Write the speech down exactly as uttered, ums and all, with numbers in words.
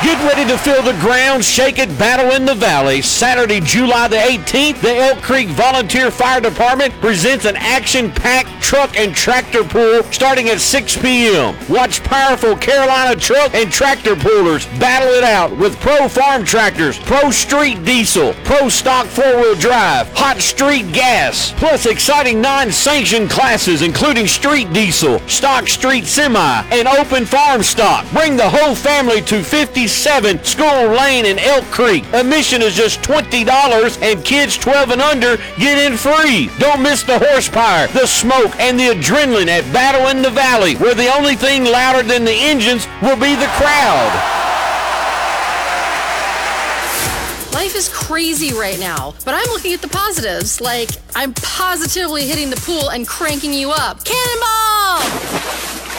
Get ready to feel the ground shake at Battle in the Valley. Saturday, July the eighteenth, the Elk Creek Volunteer Fire Department presents an action-packed truck and tractor pull starting at six p.m. Watch powerful Carolina truck and tractor pullers battle it out with Pro Farm Tractors, Pro Street Diesel, Pro Stock four-wheel drive, Hot Street Gas, plus exciting non-sanctioned classes including Street Diesel, Stock Street Semi, and Open Farm Stock. Bring the whole family to fifty-seven School Lane in Elk Creek. Admission is just twenty dollars and kids twelve and under get in free. Don't miss the horsepower, the smoke, and the adrenaline at Battle in the Valley, where the only thing louder than the engines will be the crowd. Life is crazy right now, but I'm looking at the positives. Like, I'm positively hitting the pool and cranking you up. Cannonball!